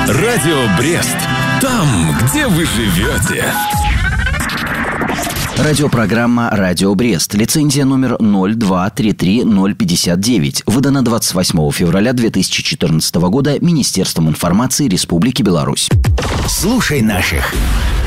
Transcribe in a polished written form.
Радио Брест. Там, где вы живете. Радиопрограмма «Радио Брест». Лицензия номер 0233059. Выдана 28 февраля 2014 года Министерством информации Республики Беларусь. Слушай наших.